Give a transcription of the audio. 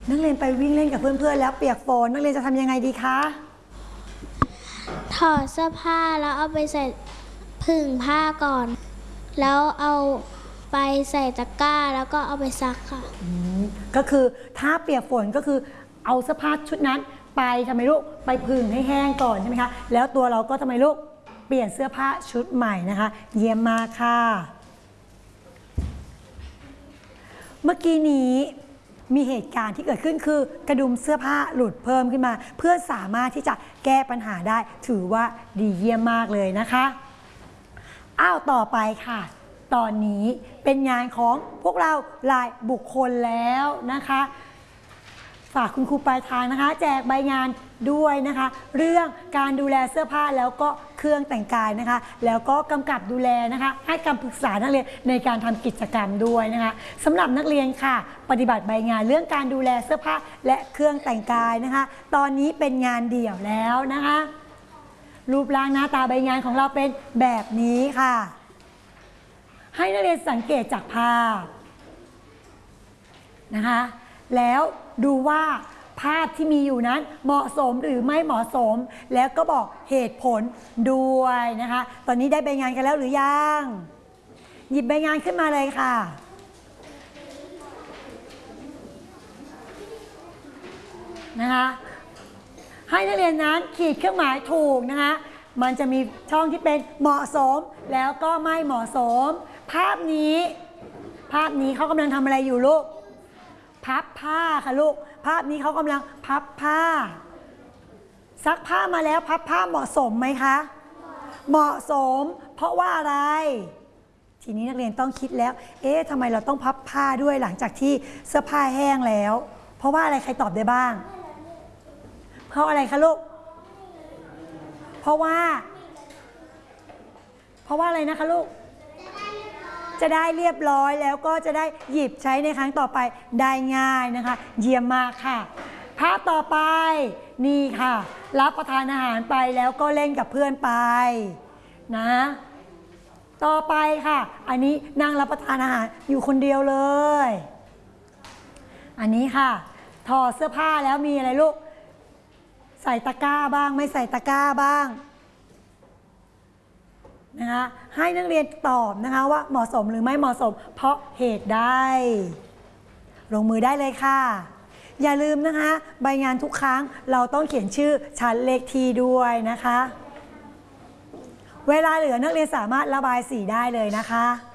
นักเรียนไปวิ่งเล่นกับเพื่อนๆแล้วเปียกฝนนักเรียนจะทำยังไงดีคะถอดเสื้อผ้าแล้วเอาไปใส่ผึ่งผ้าก่อนแล้วเอาไปใส่ตะกร้าแล้วก็เอาไปซักค่ะก็คือถ้าเปียกฝนก็คือเอาเสื้อผ้าชุดนั้นไปทำไมลูกไปผึ่งให้แห้งก่อนใช่ไหมคะแล้วตัวเราก็ทำไมลูกเปลี่ยนเสื้อผ้าชุดใหม่นะคะเยี่ยมมากค่ะเมื่อกี้นี้มีเหตุการณ์ที่เกิดขึ้นคือกระดุมเสื้อผ้าหลุดเพิ่มขึ้นมาเพื่อสามารถที่จะแก้ปัญหาได้ถือว่าดีเยี่ยมมากเลยนะคะต่อไปค่ะตอนนี้เป็นงานของพวกเรารายบุคคลแล้วนะคะฝากคุณครูปลายทางนะคะแจกใบงานด้วยนะคะเรื่องการดูแลเสื้อผ้าแล้วก็เครื่องแต่งกายนะคะแล้วก็กำกับดูแลนะคะให้คำปรึกษานักเรียนในการทำกิจกรรมด้วยนะคะสำหรับนักเรียนค่ะปฏิบัติใบงานเรื่องการดูแลเสื้อผ้าและเครื่องแต่งกายนะคะตอนนี้เป็นงานเดี่ยวแล้วนะคะรูปร่างหน้าตาใบงานของเราเป็นแบบนี้ค่ะให้นักเรียนสังเกตจากภาพนะคะแล้วดูว่าภาพที่มีอยู่นั้นเหมาะสมหรือไม่เหมาะสมแล้วก็บอกเหตุผลด้วยนะคะตอนนี้ได้ใบงานกันแล้วหรือยังหยิบใบงานขึ้นมาเลยค่ะนะคะให้นักเรียนนั้นขีดเครื่องหมายถูกนะคะมันจะมีช่องที่เป็นเหมาะสมแล้วก็ไม่เหมาะสมภาพนี้เขากำลังทำอะไรอยู่ลูกพับผ้าค่ะลูกภาพนี้เขากำลังพับผ้าซักผ้ามาแล้วพับผ้าเหมาะสมไหมคะเหมาะสมเพราะว่าอะไรทีนี้นักเรียนต้องคิดแล้วทำไมเราต้องพับผ้าด้วยหลังจากที่เสื้อผ้าแห้งแล้วเพราะว่าอะไรใครตอบได้บ้างเพราะอะไรคะลูกเพราะว่าอะไรนะคะลูกจะได้เรียบร้อยแล้วก็จะได้หยิบใช้ในครั้งต่อไปได้ง่ายนะคะเยี่ยมมากค่ะภาพต่อไปนี่ค่ะรับประทานอาหารไปแล้วก็เล่นกับเพื่อนไปนะต่อไปค่ะอันนี้นั่งรับประทานอาหารอยู่คนเดียวเลยอันนี้ค่ะถอดเสื้อผ้าแล้วมีอะไรลูกใส่ตะกร้าบ้างไม่ใส่ตะกร้าบ้างนะคะให้นักเรียนตอบนะคะว่าเหมาะสมหรือไม่เหมาะสมเพราะเหตุใดลงมือได้เลยค่ะอย่าลืมนะคะใบงานทุกครั้งเราต้องเขียนชื่อชั้นเลขที่ด้วยนะคะเวลาเหลือนักเรียนสามารถระบายสีได้เลยนะคะ